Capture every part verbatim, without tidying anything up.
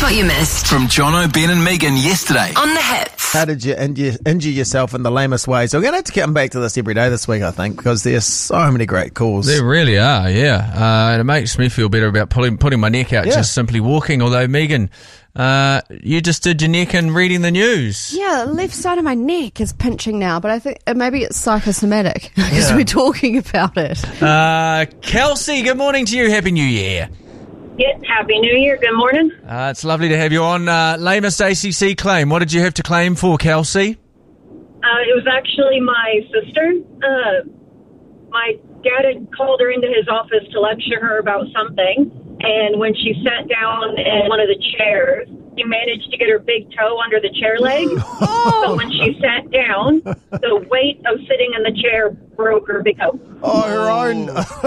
what you missed From Jono, Ben and Megan yesterday. on the hits. How did you injure, injure yourself in the lamest way? So we're going to have to come back to this every day this week, I think, because there's so many great calls. They really are, yeah. Uh, and it makes me feel better about pulling, putting my neck out Yeah. just simply walking. Although, Megan, uh, you just did your neck in reading the news. Yeah, the left side of my neck is pinching now, but I think uh, maybe it's psychosomatic because Yeah. we're talking about it. Uh, Kelsey, good morning to you. Happy New Year. Yes, Happy New Year. Good morning. Uh, it's lovely to have you on. Uh, lamest A C C claim. What did you have to claim for, Kelsey? Uh, it was actually my sister. Uh, my dad had called her into his office to lecture her about something, and when she sat down in one of the chairs, he managed to get her big toe under the chair leg. So when she sat down, the weight of sitting in the chair broke her big toe. Oh, her own,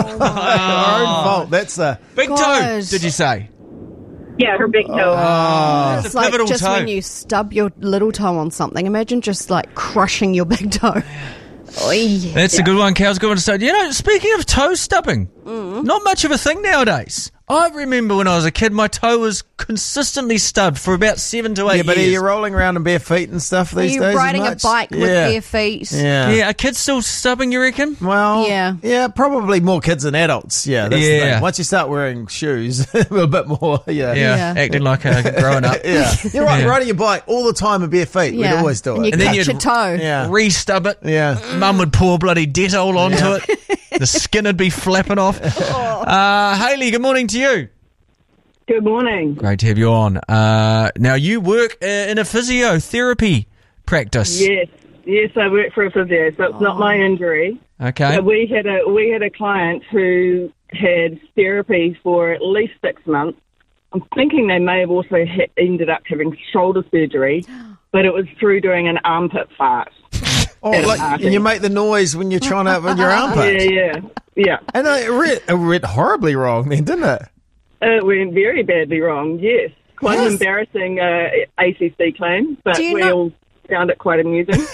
her own fault. That's a... Big toe, Gosh. did you say? Yeah, her big toe. Oh, It's a like pivotal just toe. when you stub your little toe on something. Imagine just like crushing your big toe. Oy. That's a good one, Cal's good one to start. You know, speaking of toe stubbing, not much of a thing nowadays. I remember when I was a kid, my toe was consistently stubbed for about seven to eight yeah, but are years. you rolling around in bare feet and stuff Are these you days? as riding a much? bike with yeah. bare feet? Yeah. Yeah, are kids still stubbing, you reckon? Well, Yeah. yeah, probably more kids than adults. Yeah, that's the Yeah. thing. Once you start wearing shoes, a bit more. Yeah, Yeah, Yeah. acting like a grown up. yeah. You're right. Yeah. Riding your bike all the time in bare feet. Yeah. We'd always do And you it. And then cut you'd- your toe. Yeah, Re-stub it. yeah. Mum would pour bloody Dettol onto it. The skin would be flapping off. Uh, Hayley, good morning to you. Good morning. Great to have you on. Uh, now, you work uh, in a physiotherapy practice. Yes, yes, I work for a physio, so it's not my injury. Okay. So we had a we had a client who had therapy for at least six months. I'm thinking they may have also ha- ended up having shoulder surgery, but it was through doing an armpit fart. Oh, like, and you make the noise when you're trying to with your armpit. Yeah, yeah, yeah. And it went, it went horribly wrong then, didn't it? It went very badly wrong. Yes, quite Yes. an embarrassing uh, A C C claim, but Do you we know- all found it quite amusing.